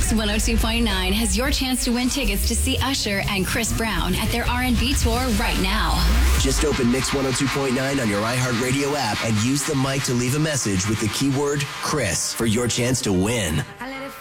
Mix 102.9 has your chance to win tickets to see Usher and Chris Brown at their R&B tour right now. Just open Mix 102.9 on your iHeartRadio app and use the mic to leave a message with the keyword Chris for your chance to win.